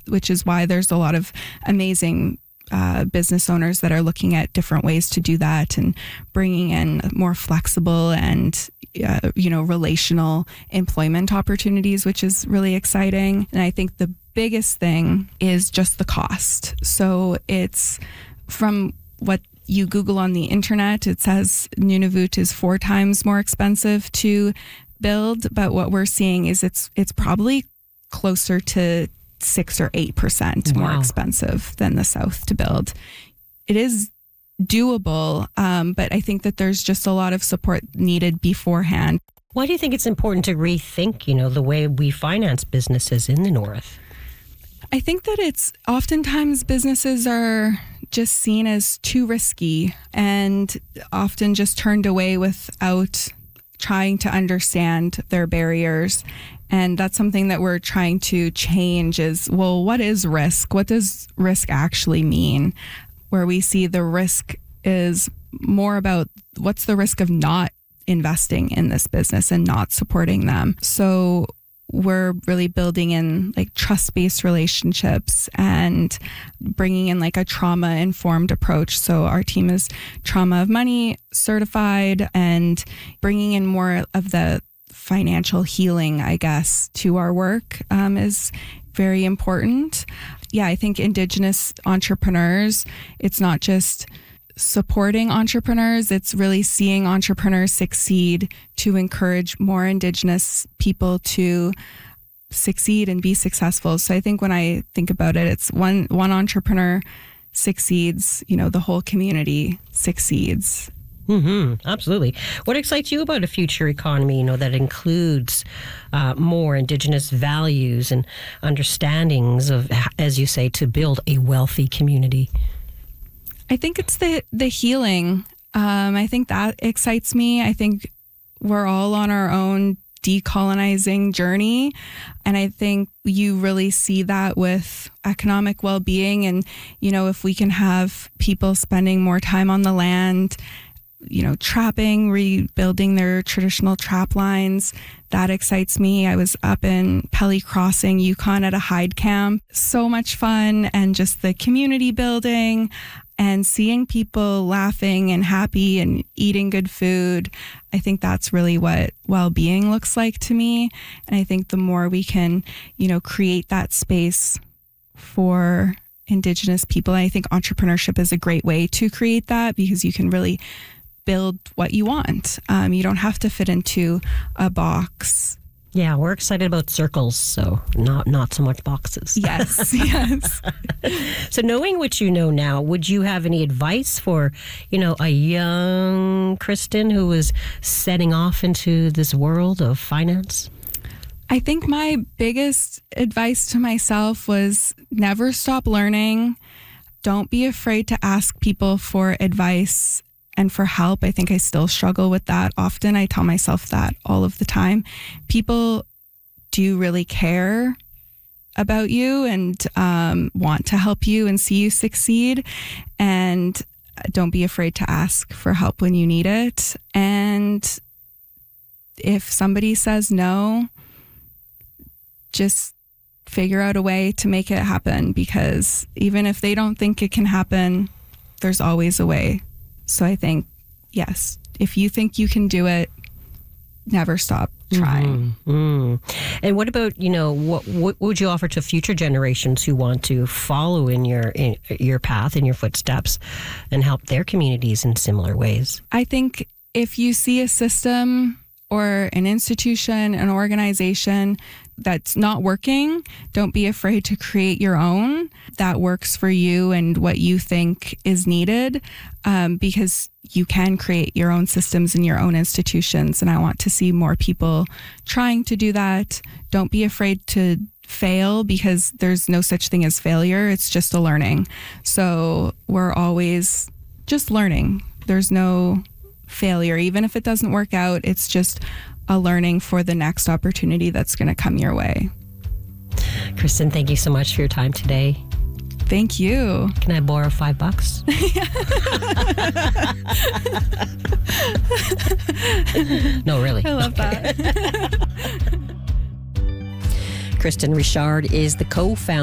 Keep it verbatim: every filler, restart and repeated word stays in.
which is why there's a lot of amazing uh, business owners that are looking at different ways to do that and bringing in more flexible and uh, you know, relational employment opportunities, which is really exciting. And I think the biggest thing is just the cost. So it's from what you Google on the internet, it says Nunavut is four times more expensive to build, but what we're seeing is it's it's probably closer to six or eight percent Wow. more expensive than the South to build. It is doable, um, but I think that there's just a lot of support needed beforehand. Why do you think it's important to rethink, you know, the way we finance businesses in the North? I think that it's oftentimes businesses are just seen as too risky and often just turned away without trying to understand their barriers. And that's something that we're trying to change is, well, what is risk? What does risk actually mean? Where we see the risk is more about what's the risk of not investing in this business and not supporting them. So we're really building in like trust-based relationships and bringing in like a trauma-informed approach. So our team is Trauma of Money certified and bringing in more of the financial healing, I guess, to our work um, is very important. Yeah, I think Indigenous entrepreneurs, it's not just supporting entrepreneurs, it's really seeing entrepreneurs succeed to encourage more Indigenous people to succeed and be successful. So I think when I think about it, it's one one entrepreneur succeeds, you know, the whole community succeeds. Mm-hmm, absolutely. What excites you about a future economy, you know, that includes uh, more Indigenous values and understandings of, as you say, to build a wealthy community? I think it's the the healing. Um, I think that excites me. I think we're all on our own decolonizing journey. And I think you really see that with economic well-being. And, you know, if we can have people spending more time on the land, you know, trapping, rebuilding their traditional trap lines, that excites me. I was up in Pelly Crossing, Yukon at a hide camp. So much fun, and just the community building and seeing people laughing and happy and eating good food. I think that's really what well-being looks like to me. And I think the more we can, you know, create that space for Indigenous people, I think entrepreneurship is a great way to create that, because you can really build what you want. Um, you don't have to fit into a box. Yeah, we're excited about circles, so not not so much boxes. Yes, yes. So knowing what you know now, would you have any advice for, you know, a young Kristen who is setting off into this world of finance? I think my biggest advice to myself was never stop learning. Don't be afraid to ask people for advice and for help. I think I still struggle with that often. I tell myself that all of the time. People do really care about you and um, want to help you and see you succeed. And don't be afraid to ask for help when you need it. And if somebody says no, just figure out a way to make it happen, because even if they don't think it can happen, there's always a way. So I think, yes, if you think you can do it, never stop trying. Mm-hmm. Mm. And what about, you know, what, what would you offer to future generations who want to follow in your in your path, in your footsteps, and help their communities in similar ways? I think if you see a system or an institution, an organization that's not working, don't be afraid to create your own that works for you and what you think is needed, um, because you can create your own systems and your own institutions. And I want to see more people trying to do that. Don't be afraid to fail, because there's no such thing as failure. It's just a learning. So we're always just learning. There's no failure. Even if it doesn't work out, it's just a learning for the next opportunity that's going to come your way. Kristen, thank you so much for your time today. Thank you. Can I borrow five bucks? No, really. I love that. Kristen Richard is the co-founder